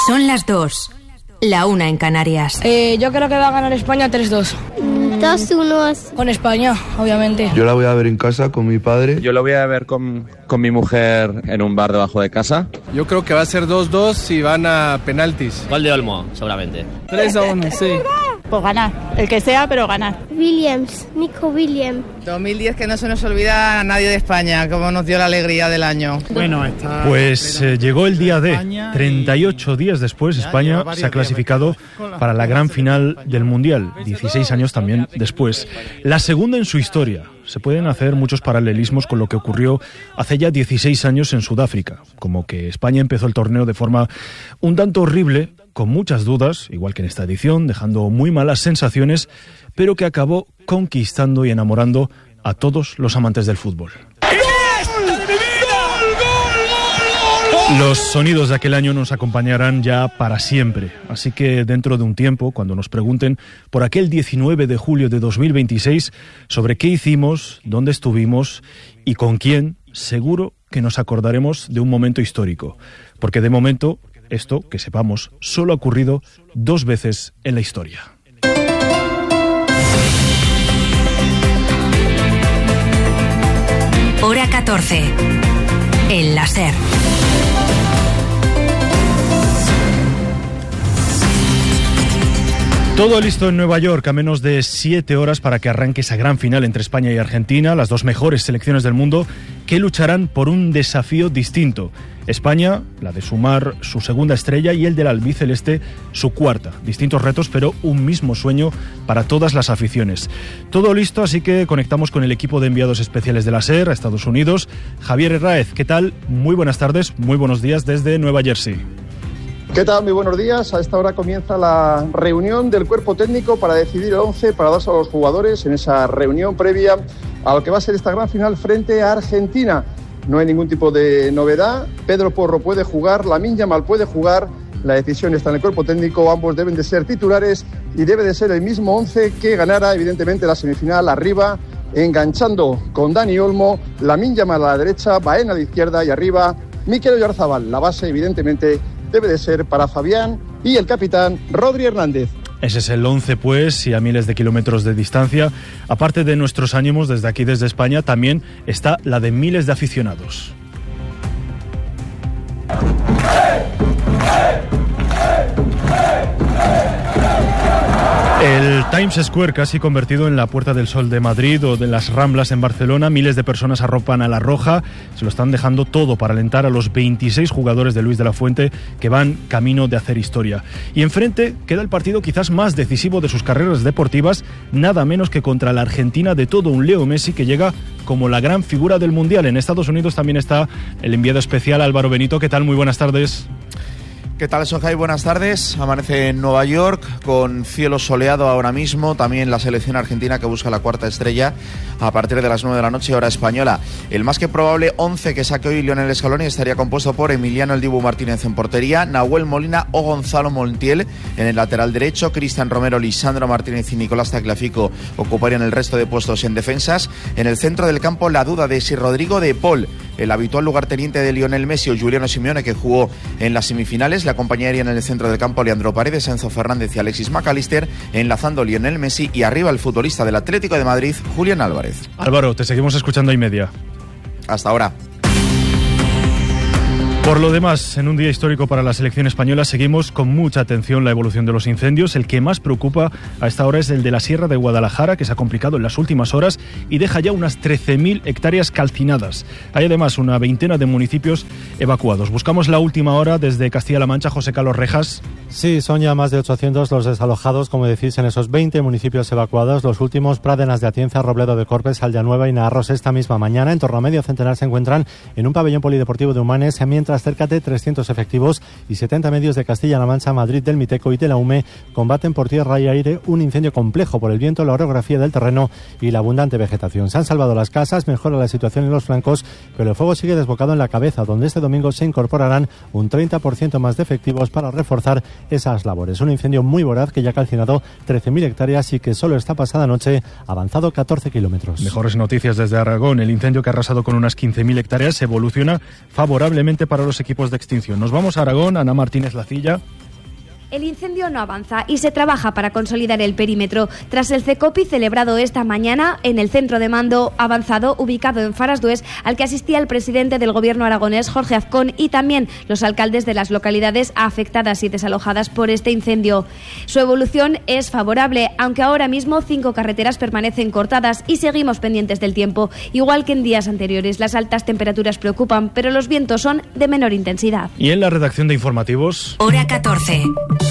Son las 2, la 1 en Canarias. Yo creo que va a ganar España 3-2. 2-1. Con España, obviamente. Yo la voy a ver en casa con mi padre. Yo la voy a ver con mi mujer en un bar debajo de casa. Yo creo que va a ser 2-2 y van a penaltis. Gol de Olmo, seguramente. 3-1, sí. Pues ganar, el que sea, pero ganar. Nico Williams. 2010, que no se nos olvida a nadie de España, como nos dio la alegría del año. Bueno, pues llegó el día D. 38 días después, España se ha clasificado para la gran final del Mundial, 16 años también después. La segunda en su historia. Se pueden hacer muchos paralelismos con lo que ocurrió hace ya 16 años en Sudáfrica, como que España empezó el torneo de forma un tanto horrible, con muchas dudas, igual que en esta edición, dejando muy malas sensaciones, pero que acabó conquistando y enamorando a todos los amantes del fútbol. Los sonidos de aquel año nos acompañarán ya para siempre, así que dentro de un tiempo, cuando nos pregunten por aquel 19 de julio de 2026, sobre qué hicimos, dónde estuvimos y con quién, seguro que nos acordaremos de un momento histórico, porque de momento, esto, que sepamos, solo ha ocurrido 2 veces en la historia. Hora 14. El láser. Todo listo en Nueva York, a menos de 7 horas para que arranque esa gran final entre España y Argentina, las 2 mejores selecciones del mundo, que lucharán por un desafío distinto. España, la de sumar su segunda estrella, y el del albiceleste, su cuarta. Distintos retos, pero un mismo sueño para todas las aficiones. Todo listo, así que conectamos con el equipo de enviados especiales de la SER a Estados Unidos. Javier Herráez, ¿qué tal? Muy buenas tardes, muy buenos días desde Nueva Jersey. ¿Qué tal? Muy buenos días. A esta hora comienza la reunión del cuerpo técnico para decidir el 11 para darse a los jugadores en esa reunión previa a lo que va a ser esta gran final frente a Argentina. No hay ningún tipo de novedad. Pedro Porro puede jugar, Lamine Yamal puede jugar. La decisión está en el cuerpo técnico. Ambos deben de ser titulares y debe de ser el mismo 11 que ganara, evidentemente, la semifinal arriba, enganchando con Dani Olmo, Lamine Yamal a la derecha, Baena a la izquierda y arriba Mikel Oyarzabal. La base, evidentemente, debe de ser para Fabián y el capitán Rodri Hernández. Ese es el 11, pues, y a miles de kilómetros de distancia. Aparte de nuestros ánimos desde aquí, desde España, también está la de miles de aficionados. El Times Square, casi convertido en la Puerta del Sol de Madrid o de las Ramblas en Barcelona, miles de personas arropan a la roja, se lo están dejando todo para alentar a los 26 jugadores de Luis de la Fuente que van camino de hacer historia. Y enfrente queda el partido quizás más decisivo de sus carreras deportivas, nada menos que contra la Argentina de todo un Leo Messi, que llega como la gran figura del Mundial. En Estados Unidos también está el enviado especial Álvaro Benito. ¿Qué tal? Muy buenas tardes. ¿Qué tal, Sojai? Buenas tardes. Amanece en Nueva York con cielo soleado ahora mismo. También la selección argentina que busca la cuarta estrella a partir de las 9 de la noche, hora española. El más que probable 11 que saque hoy Lionel Scaloni estaría compuesto por Emiliano El Dibu Martínez en portería, Nahuel Molina o Gonzalo Montiel en el lateral derecho, Cristian Romero, Lisandro Martínez y Nicolás Tagliafico ocuparían el resto de puestos en defensas. En el centro del campo la duda de si Rodrigo de Paul, el habitual lugarteniente de Lionel Messi, o Giuliano Simeone, que jugó en las semifinales. Le acompañarían en el centro del campo Leandro Paredes, Enzo Fernández y Alexis McAllister, enlazando Lionel Messi, y arriba el futbolista del Atlético de Madrid, Julián Álvarez. Álvaro, te seguimos escuchando y media. Hasta ahora. Por lo demás, en un día histórico para la selección española, seguimos con mucha atención la evolución de los incendios. El que más preocupa a esta hora es el de la Sierra de Guadalajara, que se ha complicado en las últimas horas y deja ya unas 13.000 hectáreas calcinadas. Hay además una veintena de municipios evacuados. Buscamos la última hora desde Castilla-La Mancha. José Carlos Rejas. Sí, son ya más de 800 los desalojados, como decís, en esos 20 municipios evacuados. Los últimos, Pradenas de Atienza, Robledo de Corpes, Aldeanueva y Naarros, esta misma mañana. En torno a medio centenar se encuentran en un pabellón polideportivo de Humanes, mientras cerca de 300 efectivos y 70 medios de Castilla-La Mancha, Madrid, del Miteco y de la UME combaten por tierra y aire un incendio complejo por el viento, la orografía del terreno y la abundante vegetación. Se han salvado las casas, mejora la situación en los flancos, pero el fuego sigue desbocado en la cabeza, donde este domingo se incorporarán un 30% más de efectivos para reforzar esas labores. Un incendio muy voraz que ya ha calcinado 13.000 hectáreas y que solo esta pasada noche ha avanzado 14 kilómetros. Mejores noticias desde Aragón. El incendio, que ha arrasado con unas 15.000 hectáreas, evoluciona favorablemente para para los equipos de extinción. Nos vamos a Aragón, Ana Martínez Lacilla. El incendio no avanza y se trabaja para consolidar el perímetro. Tras el CECOPI celebrado esta mañana en el centro de mando avanzado ubicado en Farasdués, al que asistía el presidente del gobierno aragonés, Jorge Azcón, y también los alcaldes de las localidades afectadas y desalojadas por este incendio. Su evolución es favorable, aunque ahora mismo 5 carreteras permanecen cortadas y seguimos pendientes del tiempo. Igual que en días anteriores, las altas temperaturas preocupan, pero los vientos son de menor intensidad. Y en la redacción de informativos... Hora 14.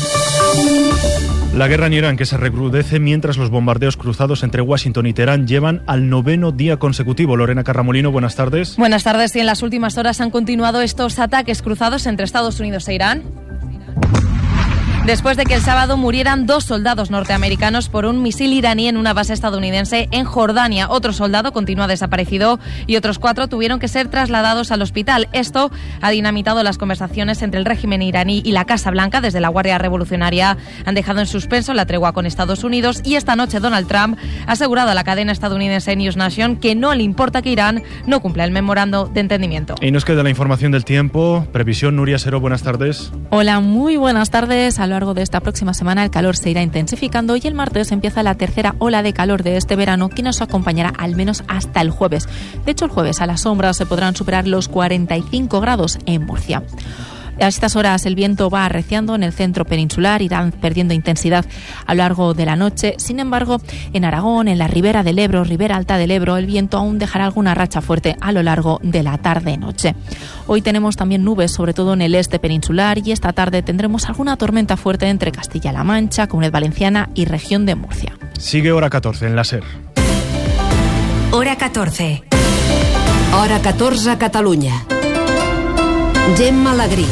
La guerra en Irán, que se recrudece mientras los bombardeos cruzados entre Washington y Teherán llevan al 9º día consecutivo. Lorena Carramolino, buenas tardes. Buenas tardes. Y en las últimas horas han continuado estos ataques cruzados entre Estados Unidos e Irán, después de que el sábado murieran 2 soldados norteamericanos por un misil iraní en una base estadounidense en Jordania. Otro soldado continúa desaparecido y otros 4 tuvieron que ser trasladados al hospital. Esto ha dinamitado las conversaciones entre el régimen iraní y la Casa Blanca. Desde la Guardia Revolucionaria han dejado en suspenso la tregua con Estados Unidos y esta noche Donald Trump ha asegurado a la cadena estadounidense News Nation que no le importa que Irán no cumpla el memorando de entendimiento. Y nos queda la información del tiempo. Previsión, Nuria Sero, buenas tardes. Hola, muy buenas tardes. A lo largo de esta próxima semana el calor se irá intensificando y el martes empieza la tercera ola de calor de este verano que nos acompañará al menos hasta el jueves. De hecho, el jueves a la sombra se podrán superar los 45 grados en Murcia. A estas horas el viento va arreciando en el centro peninsular, irán perdiendo intensidad a lo largo de la noche. Sin embargo, en Aragón, en la ribera del Ebro, ribera alta del Ebro, el viento aún dejará alguna racha fuerte a lo largo de la tarde-noche. Hoy tenemos también nubes, sobre todo en el este peninsular, y esta tarde tendremos alguna tormenta fuerte entre Castilla-La Mancha, Comunidad Valenciana y región de Murcia. Sigue Hora 14 en la SER. Hora 14. Hora 14 a Catalunya. Gemma Alegrí.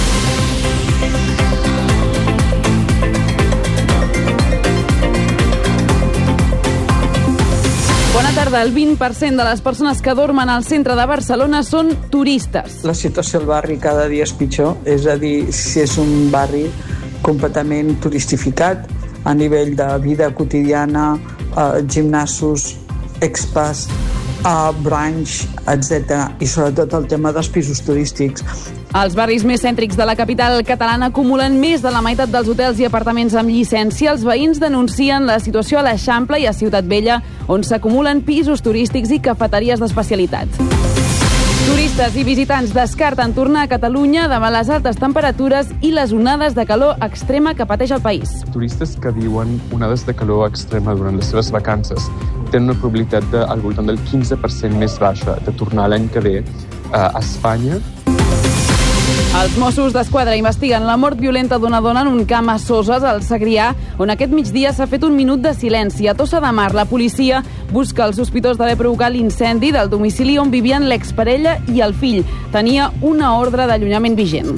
Bona tarda. El 20% de les persones que dormen al centre de Barcelona són turistes. La situació al barri cada dia és pitjor, és a dir, si és un barri completament turistificat a nivell de vida quotidiana, gimnasos, expats, brunch, etc. I sobretot el tema dels pisos turístics. Els barris més cèntrics de la capital catalana acumulen més de la meitat dels hotels i apartaments amb llicència. Els veïns denuncien la situació a l'Eixample i a Ciutat Vella, on s'acumulen pisos turístics i cafeteries d'especialitat. Turistes i visitants descarten tornar a Catalunya davant les altes temperatures i les onades de calor extrema que pateix el país. Turistes que viuen onades de calor extrema durant les seves vacances tenen una probabilitat al voltant del 15% més baixa de tornar l'any que ve a Espanya. Els Mossos d'Esquadra investiguen la mort violenta d'una dona en un camp a Soses, al Segrià, on aquest migdia s'ha fet un minut de silenci. A Tossa de Mar, la policia busca el sospitós d'haver provocat l'incendi del domicili on vivien l'exparella i el fill. Tenia una ordre d'allunyament vigent.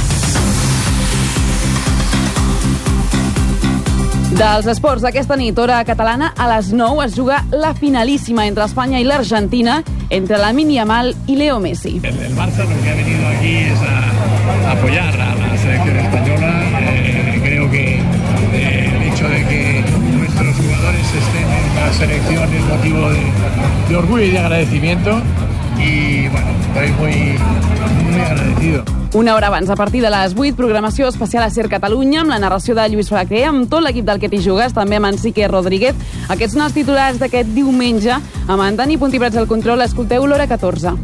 Dels esports, aquesta nit, hora catalana, a les 9 es juga la finalísima entre Espanya i l'Argentina, entre Lamine Yamal y Leo Messi. El Barça lo que ha venido aquí es a apoyar a la selección española. Creo que el hecho de que nuestros jugadores estén en la selección es motivo de orgullo y de agradecimiento. Y bueno, estoy muy agradecido. Una hora abans, a partir de les 8, programació especial a SER Catalunya, amb la narració de Lluís Flaquer, amb tot l'equip del Que t'hi jugues, també amb en Sique Rodríguez. Aquests són els titulars d'aquest diumenge. Amb en Dani Puntiprats al control, escolteu l'Hora 14.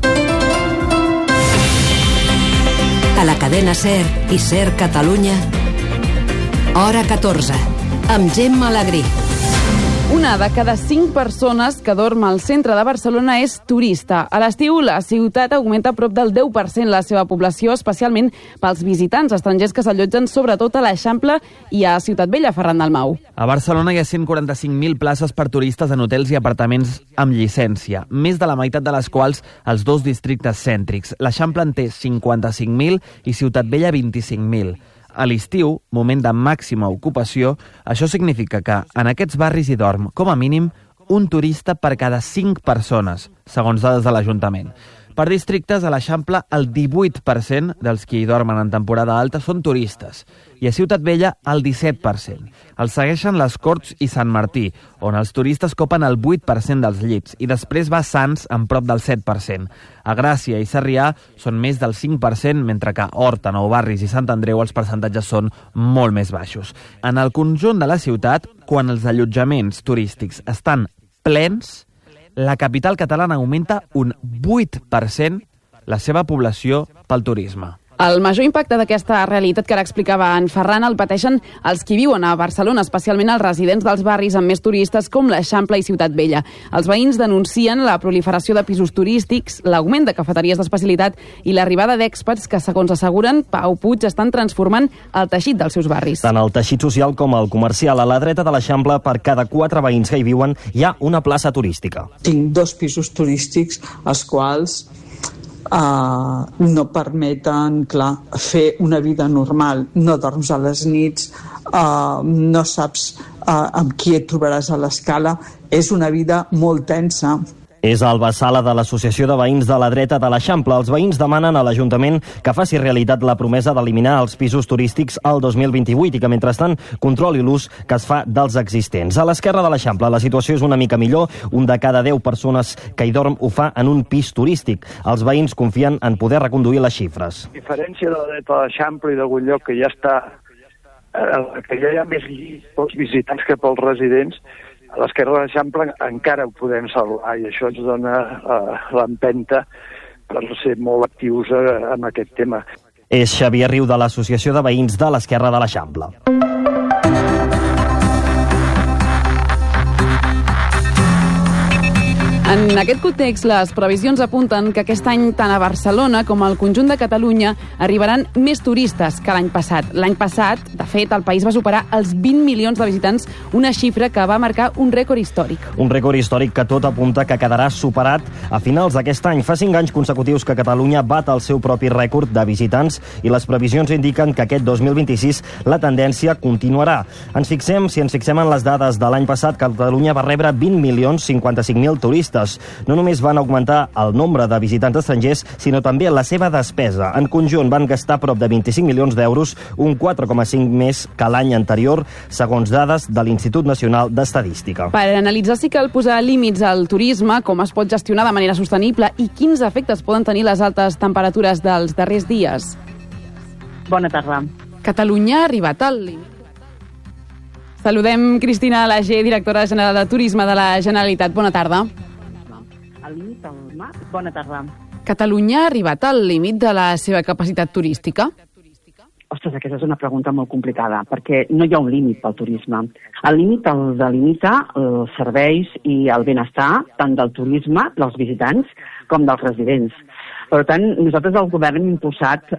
A la cadena SER i SER Catalunya, Hora 14, amb Gemma Alegrí. Una de cada 5 persones que dorm al centre de Barcelona és turista. A l'estiu, la ciutat augmenta prop del 10% la seva població, especialment pels visitants estrangers que s'allotgen sobretot a l'Eixample i a Ciutat Vella, Ferran Dalmau. A Barcelona hi ha 145.000 places per turistes en hotels i apartaments amb llicència, més de la meitat de les quals als 2 districtes cèntrics. L'Eixample en té 55.000 i Ciutat Vella 25.000. A l'estiu, moment de màxima ocupació, això significa que en aquests barris hi dorm, com a mínim, un turista per cada 5 persones, segons dades de l'Ajuntament. Per districtes, a l'Eixample, el 18% dels qui hi dormen en temporada alta són turistes, i a Ciutat Vella el 17%. Els segueixen les Corts i Sant Martí, on els turistes copen el 8% dels llits, i després va Sants amb prop del 7%. A Gràcia i Sarrià són més del 5%, mentre que a Horta, Nou Barris i Sant Andreu els percentatges són molt més baixos. En el conjunt de la ciutat, quan els allotjaments turístics estan plens, la capital catalana augmenta un 8% la seva població pel turisme. El major impacte d'aquesta realitat que ara explicava en Ferran el pateixen els qui viuen a Barcelona, especialment els residents dels barris amb més turistes com l'Eixample i Ciutat Vella. Els veïns denuncien la proliferació de pisos turístics, l'augment de cafeteries d'especialitat i l'arribada d'expats que, segons asseguren, Pau Puig, estan transformant el teixit dels seus barris. Tant el teixit social com el comercial. A la dreta de l'Eixample, per cada 4 veïns que hi viuen, hi ha una plaça turística. Tinc 2 pisos turístics, els quals no permeten, clar, fer una vida normal. No dorms a les nits, no saps amb qui et trobaràs a l'escala. És una vida molt tensa. És Alba Sala de l'Associació de Veïns de la Dreta de l'Eixample. Els veïns demanen a l'Ajuntament que faci realitat la promesa d'eliminar els pisos turístics al 2028 i que, mentrestant, controli l'ús que es fa dels existents. A l'esquerra de l'Eixample la situació és una mica millor. Un de cada 10 persones que hi dorm ho fa en un pis turístic. Els veïns confien en poder reconduir les xifres. A diferència de la dreta de l'Eixample i d'algun lloc que ja està, que ja hi ha més pels visitants que pels residents, a l'esquerra de l'Eixample encara ho podem salvar i això ens dona l'empenta per ser molt actius en aquest tema. És Xavier Riu de l'Associació de Veïns de l'Esquerra de l'Eixample. En aquest context, les previsions apunten que aquest any tant a Barcelona com al conjunt de Catalunya arribaran més turistes que l'any passat. L'any passat, de fet, el país va superar els 20 milions de visitants, una xifra que va marcar un rècord històric. Un rècord històric que tot apunta que quedarà superat a finals d'aquest any. Fa 5 anys consecutius que Catalunya bat el seu propi rècord de visitants i les previsions indiquen que aquest 2026 la tendència continuarà. Si ens fixem en les dades de l'any passat, Catalunya va rebre 20.055.000 turistes. No només van augmentar el nombre de visitants estrangers, sinó també la seva despesa. En conjunt van gastar prop de 25 milions d'euros, un 4,5 més que l'any anterior, segons dades de l'Institut Nacional d'Estadística. Per analitzar si cal posar límits al turisme, com es pot gestionar de manera sostenible i quins efectes poden tenir les altes temperatures dels darrers dies. Bona tarda. Catalunya ha arribat al límit. Saludem Cristina Alager, directora general de Turisme de la Generalitat. Bona tarda. Al límit del mar. Bona tarda. Catalunya ha arribat al límit de la seva capacitat turística? Ostres, aquesta és una pregunta molt complicada, perquè no hi ha un límit pel turisme. El límit el delimita els serveis i el benestar tant del turisme, dels visitants, com dels residents. Per tant, nosaltres al govern hem impulsat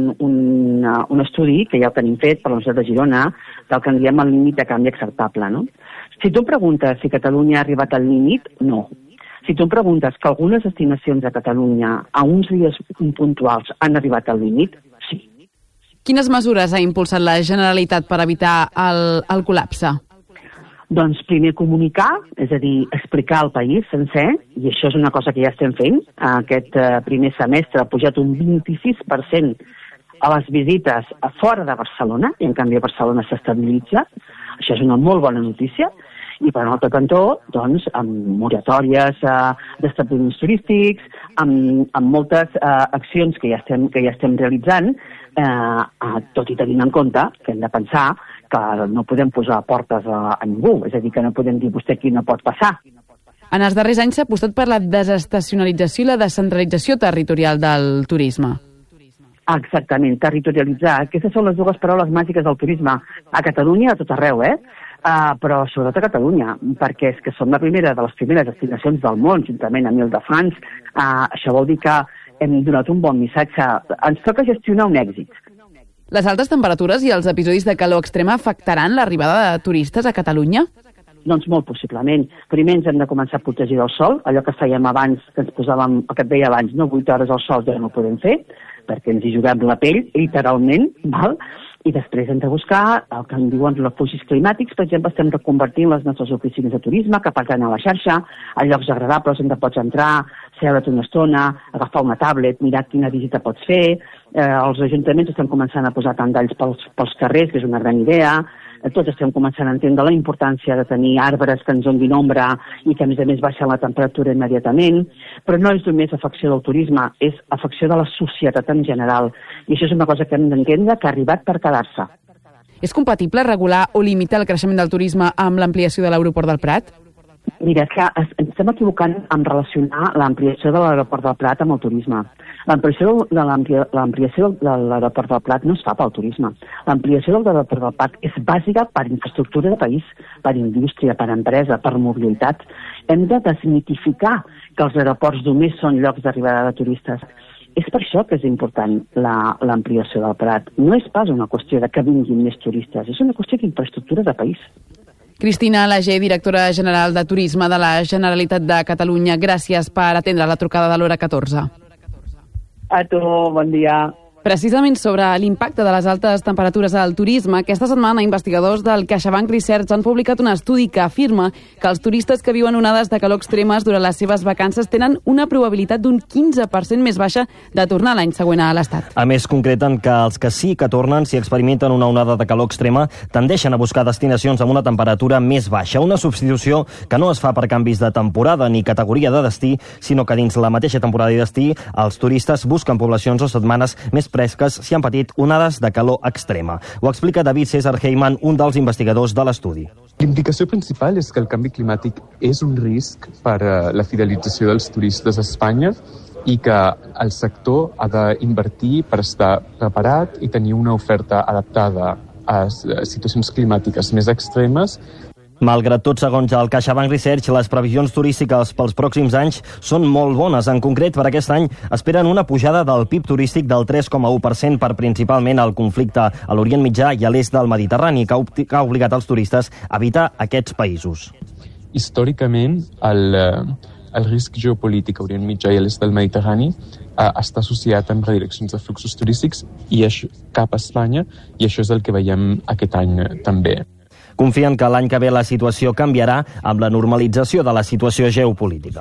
un estudi, que ja el tenim fet per la Universitat de Girona, del que en diem el límit de canvi acceptable, no? Si tu em preguntes si Catalunya ha arribat al límit, no. Si tu em preguntes que algunes destinacions a Catalunya a uns dies puntuals han arribat al límit, sí. Quines mesures ha impulsat la Generalitat per evitar el col·lapse? Doncs primer comunicar, és a dir, explicar al país sencer, i això és una cosa que ja estem fent. Aquest primer semestre ha pujat un 26% a les visites fora de Barcelona, i en canvi a Barcelona s'estabilitza. Això és una molt bona notícia. I per un altre cantó, doncs, amb moratòries d'establiments turístics, amb moltes accions que ja estem realitzant, tot i tenint en compte que hem de pensar que no podem posar portes a ningú, és a dir, que no podem dir vostè aquí no pot passar. En els darrers anys s'ha apostat per la desestacionalització i la descentralització territorial del turisme. Exactament, territorialitzar. Aquestes són les dues paraules màgiques del turisme a Catalunya, a tot arreu, però sobretot a Catalunya, perquè és que som la primera de les primeres destinacions del món, juntament amb Ile-de-France. Això vol dir que hem donat un bon missatge. Ens toca gestionar un èxit. Les altes temperatures i els episodis de calor extrema afectaran l'arribada de turistes a Catalunya? Doncs molt possiblement. Primer ens hem de començar a protegir del sol, allò que fèiem abans, que ens posàvem, el que et deia abans, no 8 hores al sol ja no ho podem fer, perquè ens hi juguem la pell, literalment, val? I després hem de buscar el que en diuen refugis climàtics. Per exemple, estem reconvertint les nostres oficines de turisme que pertanyen a la xarxa, a llocs agradables on pots entrar, seure't una estona, agafar una tablet, mirar quina visita pots fer. Els ajuntaments estan començant a posar tendalls pels carrers, que és una gran idea. Tots estem començant a entendre la importància de tenir arbres que ens donin ombra i que, a més baixen la temperatura immediatament. Però no és només afecció del turisme, és afecció de la societat en general. I això és una cosa que hem d'entendre que ha arribat per quedar-se. És compatible regular o limitar el creixement del turisme amb l'ampliació de l'aeroport del Prat? Mira, és que ens estem equivocant en relacionar l'ampliació de l'aeroport del Prat amb el turisme. L'ampliació de l'aeroport del Prat no es fa pel turisme. L'ampliació de l'aeroport del Prat és bàsica per infraestructura de país, per indústria, per empresa, per mobilitat. Hem de desmitificar que els aeroports només són llocs d'arribada de turistes. És per això que és important l'ampliació del Prat. No és pas una qüestió de que vinguin més turistes, és una qüestió d'infraestructura de país. Cristina Lager, directora general de Turisme de la Generalitat de Catalunya, gràcies per atendre la trucada de l'hora 14. A tu, bon dia. Precisament sobre l'impacte de les altes temperatures al turisme, aquesta setmana investigadors del CaixaBank Research han publicat un estudi que afirma que els turistes que viuen onades de calor extremes durant les seves vacances tenen una probabilitat d'un 15% més baixa de tornar l'any següent a l'Estat. A més, concreten que els que sí que tornen, si experimenten una onada de calor extrema, tendeixen a buscar destinacions amb una temperatura més baixa, una substitució que no es fa per canvis de temporada ni categoria de destí, sinó que dins la mateixa temporada i destí, els turistes busquen poblacions o setmanes més fresques si han patit onades de calor extrema. Ho explica David César Heyman, un dels investigadors de l'estudi. L'implicació principal és que el canvi climàtic és un risc per a la fidelització dels turistes a Espanya i que el sector ha d'invertir per estar preparat i tenir una oferta adaptada a situacions climàtiques més extremes. Malgrat tot, segons el CaixaBank Research, les previsions turístiques pels pròxims anys són molt bones. En concret, per aquest any esperen una pujada del PIB turístic del 3,1% per principalment el conflicte a l'Orient Mitjà i a l'est del Mediterrani, que ha obligat els turistes a evitar aquests països. Històricament, el risc geopolític a Orient Mitjà i a l'est del Mediterrani està associat amb redireccions de fluxos turístics i cap a Espanya, i això és el que veiem aquest any també. Confien que l'any que ve la situació canviarà amb la normalització de la situació geopolítica.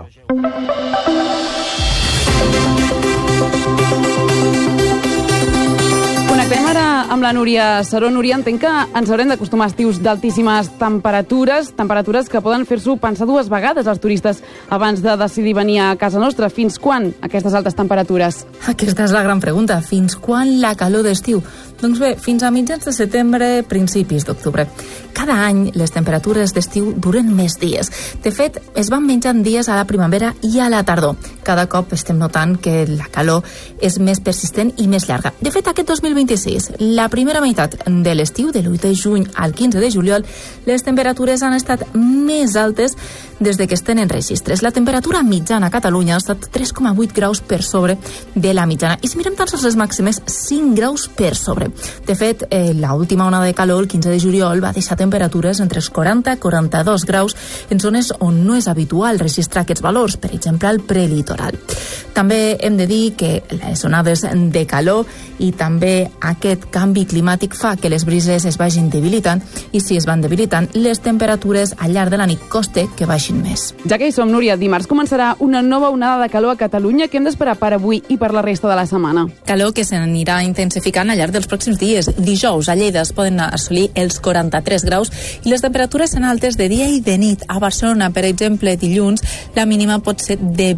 Connectem ara amb la Núria Saró. Núria, entenc que ens haurem d'acostumar a estius d'altíssimes temperatures que poden fer-s'ho pensar dues vegades als turistes abans de decidir venir a casa nostra. Fins quan aquestes altes temperatures? Aquesta és la gran pregunta. Fins quan la calor d'estiu? Doncs bé, fins a mitjans de setembre, principis d'octubre. Cada any les temperatures d'estiu duren més dies. De fet, es van menjant dies a la primavera i a la tardor. Cada cop estem notant que la calor és més persistent i més llarga. De fet, aquest 2026, la primera meitat de l'estiu, de l'8 de juny al 15 de juliol, les temperatures han estat més altes des de que es tenen registres. La temperatura mitjana a Catalunya ha estat 3,8 graus per sobre de la mitjana. I si mirem tan sols les màximes, 5 graus per sobre. De fet, l'última onada de calor, el 15 de juliol, va deixar temperatures entre els 40 i 42 graus en zones on no és habitual registrar aquests valors, per exemple, al prelitoral. També hem de dir que les onades de calor i també aquest canvi climàtic fa que les brises es vagin debilitant i si es van debilitant, les temperatures al llarg de la nit costa que baixin més. Ja que hi som, Núria, dimarts començarà una nova onada de calor a Catalunya. Què hem d'esperar per avui i per la resta de la setmana? Calor que s'anirà intensificant al llarg dels pròxims dies. Dijous a Lleida es poden assolir els 43 graus i les temperatures seran altes de dia i de nit. A Barcelona, per exemple, dilluns, la mínima pot ser de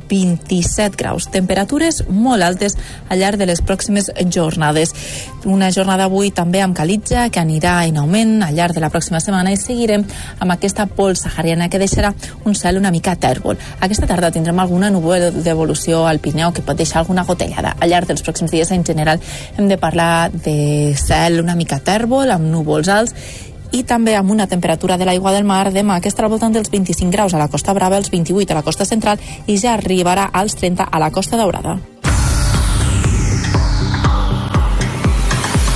27 graus. Temperatures molt altes al llarg de les pròximes jornades. Una jornada avui també amb calitja que anirà en augment al llarg de la pròxima setmana i seguirem amb aquesta pols sahariana que deixarà un cel una mica tèrbol. Aquesta tarda tindrem alguna núvol d'evolució al Pirineu que pot deixar alguna gotellada. Al llarg dels pròxims dies, en general, hem de parlar de cel una mica tèrbol, amb núvols alts i també amb una temperatura de l'aigua del mar demà que estarà al voltant dels 25 graus a la Costa Brava, els 28 a la costa central i ja arribarà als 30 a la Costa Daurada.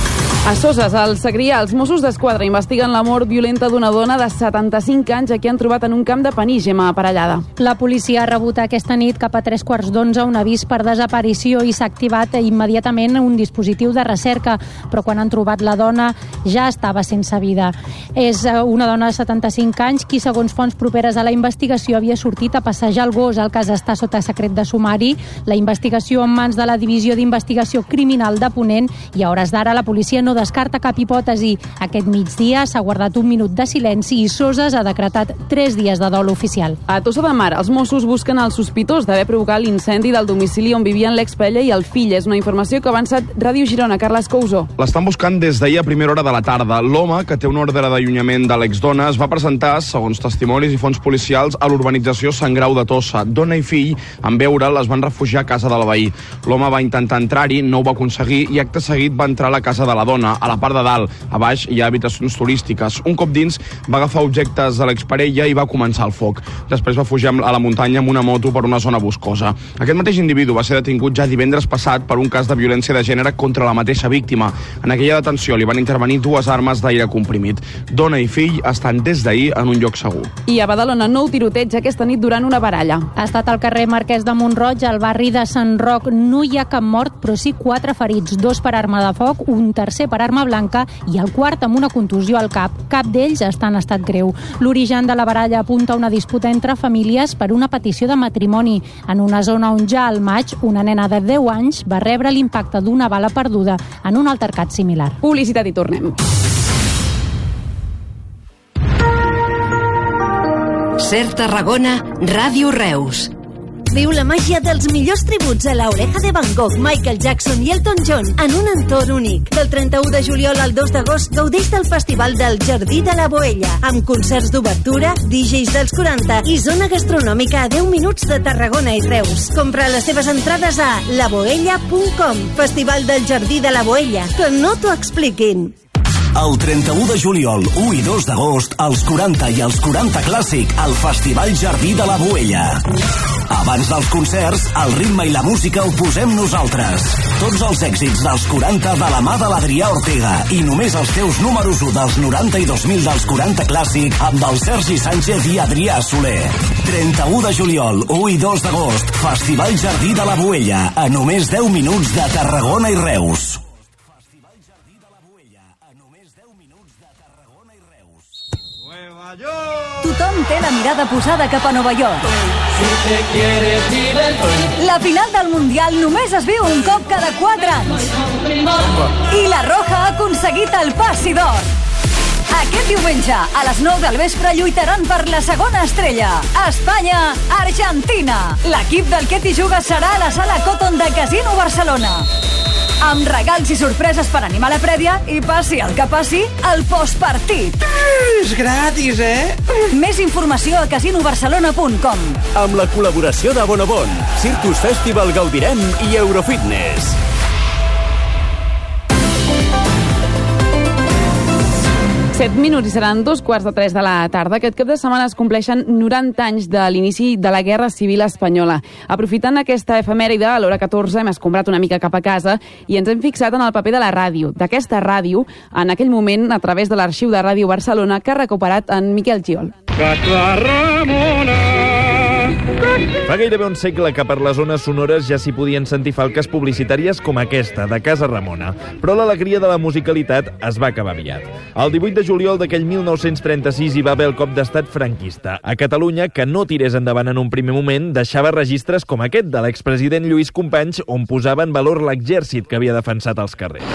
A Soses, al Segrià, els Mossos d'Esquadra investiguen la mort violenta d'una dona de 75 anys a qui han trobat en un camp de panís, Gemma Aparellada. La policia ha rebut aquesta nit cap a 3:15 un avís per desaparició i s'ha activat immediatament un dispositiu de recerca, però quan han trobat la dona ja estava sense vida. És una dona de 75 anys qui, segons fonts properes a la investigació, havia sortit a passejar el gos. El cas està sota secret de sumari. La investigació en mans de la Divisió d'Investigació Criminal de Ponent i a hores d'ara la policia no descarta cap hipòtesi. Aquest migdia s'ha guardat un minut de silenci i Soses ha decretat 3 dies de dol oficial. A Tossa de Mar, els Mossos busquen el sospitós d'haver provocat l'incendi del domicili on vivien l'exparella i el fill. És una informació que ha avançat Ràdio Girona. Carles Couso. L'estan buscant des d'ahir a primera hora de la tarda. L'home, que té una ordre d'allunyament de l'exdona, es va presentar, segons testimonis i fonts policials, a l'urbanització Sant Grau de Tossa. Dona i fill, en veure'l, es van refugiar a casa del veí. L'home va intentar entrar-hi, no ho va aconseguir i acte seguit va entrar a la casa de la dona. A la part de dalt, a baix, hi ha habitacions turístiques. Un cop dins, va agafar objectes de l'exparella i va començar el foc. Després va fugir a la muntanya amb una moto per una zona boscosa. Aquest mateix individu va ser detingut ja divendres passat per un cas de violència de gènere contra la mateixa víctima. En aquella detenció li van intervenir 2 armes d'aire comprimit. Dona i fill estan des d'ahir en un lloc segur. I a Badalona, nou tiroteig aquesta nit durant una baralla. Ha estat al carrer Marquès de Mont-roig, al barri de Sant Roc. No hi ha cap mort, però sí 4 ferits, 2 per arma de foc, un tercer per arma blanca i el quart amb una contusió al cap. Cap d'ells està en estat greu. L'origen de la baralla apunta a una disputa entre famílies per una petició de matrimoni, en una zona on ja al maig una nena de 10 anys va rebre l'impacte d'una bala perduda en un altercat similar. Publicitat i tornem. Ser Tarragona, Ràdio Reus. Viu la màgia dels millors tributs a La Oreja de Van Gogh, Michael Jackson i Elton John en un entorn únic. Del 31 de juliol al 2 d'agost gaudeix del Festival del Jardí de la Boella, amb concerts d'obertura, DJs dels 40 i zona gastronòmica a 10 minuts de Tarragona i Reus. Compra les teves entrades a laboella.com. Festival del Jardí de la Boella. Que no t'ho expliquin. El 31 de juliol, 1 i 2 d'agost, els 40 i els 40 Clàssic al Festival Jardí de la Boella. Abans dels concerts, el ritme i la música ho posem nosaltres. Tots els èxits dels 40 de la mà de l'Adrià Ortega i només els teus números 1 dels 90 i 2000 dels 40 Clàssic amb el Sergi Sánchez i Adrià Soler. 31 de juliol, 1 i 2 d'agost, Festival Jardí de la Boella, a només 10 minuts de Tarragona i Reus. Tothom té la mirada posada cap a Nova York. La final del Mundial només es viu un cop cada 4 anys. I la Roja ha aconseguit el passi d'or. Aquest diumenge, a les 9 del vespre, lluitaran per la segona estrella. Espanya-Argentina. L'equip del Ketty Juga serà a la sala Cotton de Casino Barcelona. Amb regals i sorpreses per animar la prèvia i passi el que passi, el postpartit. És gratis, Més informació a casinobarcelona.com. Amb la col·laboració de Bonobon, Circus Festival Gaudirem i Eurofitness. Set minuts i seran 2:15 de la tarda. Aquest cap de setmana es compleixen 90 anys de l'inici de la Guerra Civil Espanyola. Aprofitant aquesta efemèride, a l'hora 14 hem escombrat una mica cap a casa i ens hem fixat en el paper de la ràdio. D'aquesta ràdio, en aquell moment, a través de l'Arxiu de Ràdio Barcelona, que ha recuperat en Miquel Giol. Fa gairebé un segle que per les zones sonores ja s'hi podien sentir falques publicitàries com aquesta, de Casa Ramona. Però l'alegria de la musicalitat es va acabar aviat. El 18 de juliol d'aquell 1936 hi va haver el cop d'estat franquista. A Catalunya, que no tirés endavant en un primer moment, deixava registres com aquest de l'expresident Lluís Companys, on posava en valor l'exèrcit que havia defensat als carrers.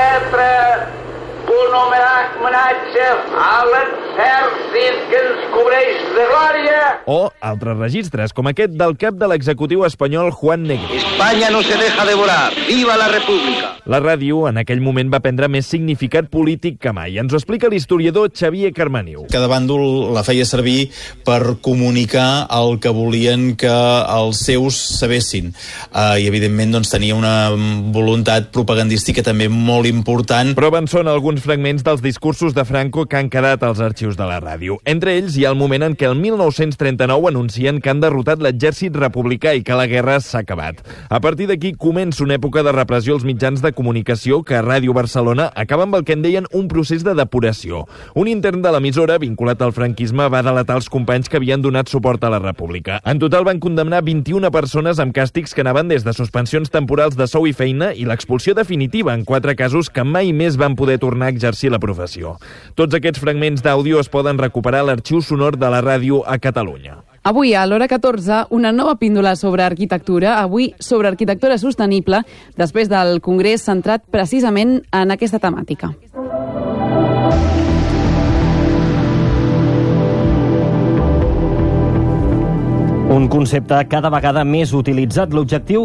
Un homenatge a l'exèrcit que ens cobreix de glòria. O altres registres, com aquest del cap de l'executiu espanyol Juan Negrín. España no se deja devorar. ¡Viva la República! La ràdio en aquell moment va prendre més significat polític que mai. Ens ho explica l'historiador Xavier Carmaniu. Cada bàndol la feia servir per comunicar el que volien que els seus sabessin. I, evidentment, doncs, tenia una voluntat propagandística també molt important. Proven són alguns fragments dels discursos de Franco que han quedat als arxius arxius de la ràdio. Entre ells hi ha el moment en què el 1939 anuncien que han derrotat l'exèrcit republicà i que la guerra s'ha acabat. A partir d'aquí comença una època de repressió als mitjans de comunicació que a Ràdio Barcelona acaba amb el que en deien un procés de depuració. Un intern de l'emissora, vinculat al franquisme, va delatar els companys que havien donat suport a la República. En total van condemnar 21 persones amb càstigs que anaven des de suspensions temporals de sou i feina i l'expulsió definitiva en 4 casos que mai més van poder tornar a exercir la professió. Tots aquests fragments d'àudio es poden recuperar a l'arxiu sonor de la ràdio a Catalunya. Avui, a l'hora 14, una nova píndola sobre arquitectura, avui sobre arquitectura sostenible, després del congrés centrat precisament en aquesta temàtica. Un concepte cada vegada més utilitzat. L'objectiu